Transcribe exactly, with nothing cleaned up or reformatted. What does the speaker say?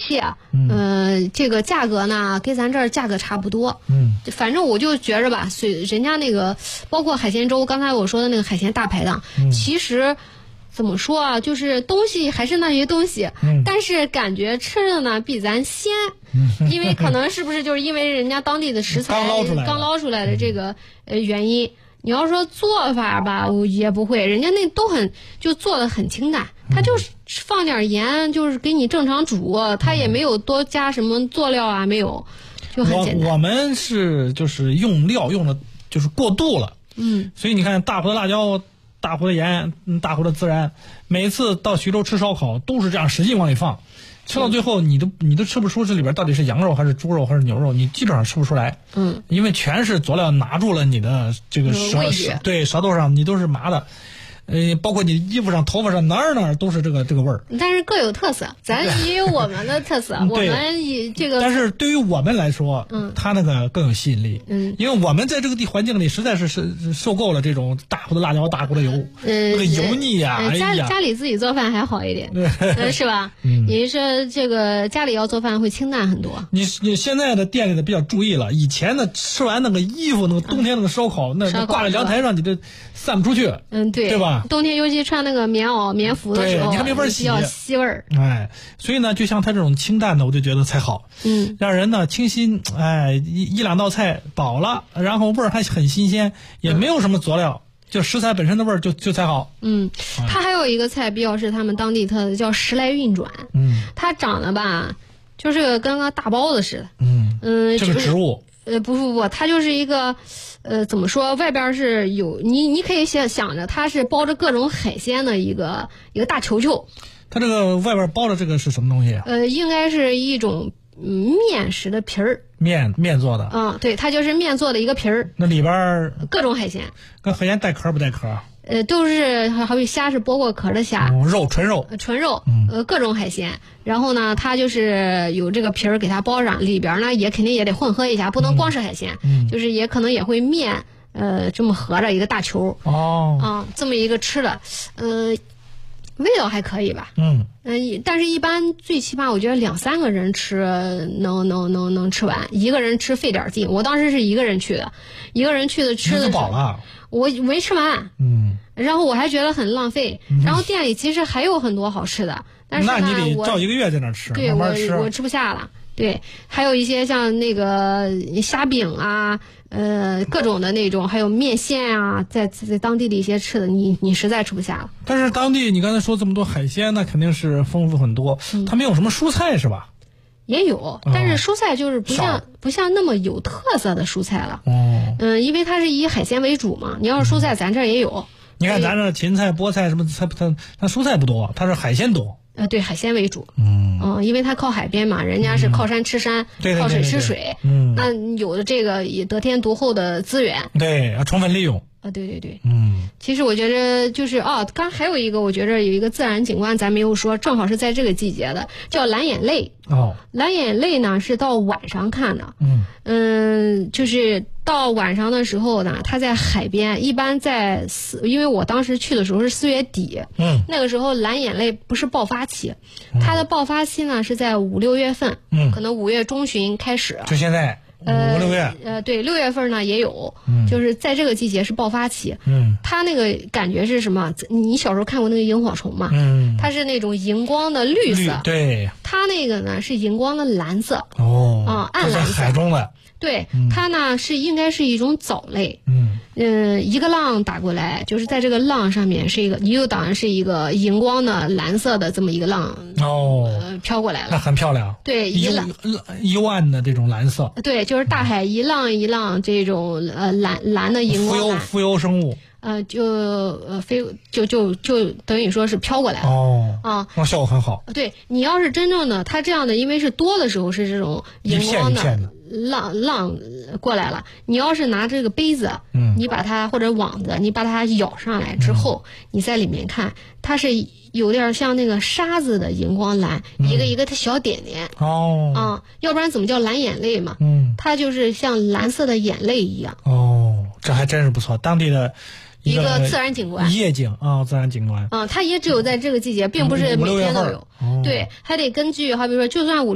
气啊，嗯、呃，这个价格呢跟咱这儿价格差不多。 嗯， 反正我就觉着吧，随人家那个包括海鲜粥，刚才我说的那个海鲜大排档， 嗯、 其实。怎么说啊？就是东西还是那些东西， 嗯、 但是感觉吃的呢比咱鲜， 嗯、 因为可能是不是就是因为人家当地的食材刚捞出来的， 刚捞出来的这个呃原因。你要说做法吧，我也不会，人家那都很就做的很清淡，他就是放点盐，就是给你正常煮，他也没有多加什么佐料啊，没有，就很简单。 我我们是就是用料用的就是过度了， 嗯， 所以你看大湖的辣椒。大湖的盐，大湖的孜然，每次到徐州吃烧烤都是这样使劲往里放，吃到最后你都你都吃不出这里边到底是羊肉还是猪肉还是牛肉，你基本上吃不出来。 嗯， 因为全是佐料拿住了你的这个舌，对舌头上你都是麻的。呃，包括你衣服上、头发上哪儿哪儿都是这个这个味儿， 但是各有特色，咱也有我们的特色，我们以这个。 但是对于我们来说，嗯，它那个更有吸引力， 嗯， 因为我们在这个地环境里实在是是受够了这种大湖的辣椒、大湖的油，嗯，那个油腻呀、 呃，家哎呀， 家里自己做饭还好一点， 对， 是吧？ 嗯， 你说这个家里要做饭会清淡很多。 你你现在的店里的比较注意了，以前的吃完那个衣服，那个冬天那个烧烤，嗯、那挂在阳台上，你这散不出去， 嗯，对， 对吧？ 冬天尤其穿那个棉袄、棉服的时候， 你还没法洗， 比较吸味儿。 哎，所以呢，就像它这种清淡的，我就觉得才好， 嗯， 让人呢清新，哎，一一两道菜饱了，然后味儿还很新鲜，也没有什么佐料。嗯，就食材本身的味儿就就才好。 嗯，它还有一个菜比较是他们当地特色，叫时来运转。 嗯， 它长得吧，就是个跟个大包子似的。 嗯嗯， 这个植物。 呃，不不不，它就是一个，呃，怎么说？外边是有你，你可以想想着它是包着各种海鲜的一个一个大球球。 它这个外边包的这个是什么东西啊？ 呃，应该是一种嗯面食的皮儿。 面面做的。 嗯，对，它就是面做的一个皮儿。 那里边各种海鲜。 跟海鲜带壳不带壳？ 呃，都是好比虾是剥过壳的虾， 哦、肉纯肉， 纯肉，嗯、呃，各种海鲜。然后呢，它就是有这个皮儿给它包上，里边呢也肯定也得混合一下，不能光是海鲜， 嗯、 就是也可能也会面，呃，这么合着一个大球。 哦， 啊，这么一个吃的，呃，味道还可以吧？ 嗯， 嗯、呃，但是一般最起码我觉得两三个人吃能能能能吃完，一个人吃费点劲。我当时是一个人去的，一个人去的吃的吃饱了。 我没吃完， 嗯， 然后我还觉得很浪费。嗯、然后店里其实还有很多好吃的，但是呢， 那你得照一个月在那吃， 对， 慢慢吃。 我我吃不下了。对，还有一些像那个虾饼啊，呃，各种的那种，还有面线啊，在在当地的一些吃的，你你实在吃不下了。 但是当地你刚才说这么多海鲜，那肯定是丰富很多。嗯、它没有什么蔬菜是吧？ 也有，但是蔬菜就是不像、哦、不像那么有特色的蔬菜了。 哦， 嗯，因为它是以海鲜为主嘛。你要是蔬菜，咱这儿也有。 你看咱这芹菜、菠菜什么菜，它它蔬菜不多，它是海鲜多。 呃，对，海鲜为主。 嗯， 嗯，因为它靠海边嘛，人家是靠山吃山， 嗯、 靠水吃水。 嗯， 那有的这个也得天独厚的资源。 对，要充分利用。 啊，对对对， 嗯， 其实我觉得就是哦，刚还有一个，我觉着有一个自然景观咱没有说，正好是在这个季节的，叫蓝眼泪。 哦， 蓝眼泪呢是到晚上看的。 嗯嗯，就是到晚上的时候呢，它在海边，一般在四，因为我当时去的时候是四月底， 嗯， 那个时候蓝眼泪不是爆发期，嗯、它的爆发期呢是在五六月份， 嗯， 可能五月中旬开始， 就现在。五六月， 呃，对，六月份呢也有， 嗯， 就是在这个季节是爆发期， 嗯， 它那个感觉是什么？你小时候看过那个萤火虫吗？ 嗯， 它是那种荧光的绿色， 对， 它那个呢是荧光的蓝色， 哦， 啊、嗯，暗蓝色， 海中的， 对，嗯、它呢是应该是一种藻类， 嗯， 嗯，一个浪打过来，就是在这个浪上面是一个，又当然是一个荧光的蓝色的这么一个浪， 哦， 呃，飘过来了， 那很漂亮， 对，一浪幽暗的这种蓝色， 对，就是大海一浪一浪这种呃蓝蓝的荧光蓝， 浮游浮游生物， 呃，就呃飞就就就等于说是飘过来了， 哦， 啊， 那效果很好， 对，你要是真正的它这样的，因为是多的时候是这种荧光的。 一片一片的浪浪过来了，你要是拿这个杯子， 嗯， 你把它或者网子，你把它舀上来之后，嗯、你在里面看，它是有点像那个沙子的荧光蓝，嗯、一个一个的小点点。 哦， 啊、嗯，要不然怎么叫蓝眼泪嘛？ 嗯， 它就是像蓝色的眼泪一样。 哦，这还真是不错，当地的一个自然景观， 夜景啊、哦，自然景观。 啊、嗯，它也只有在这个季节，并不是每天都有。 哦、 对，还得根据，好比说，就算五。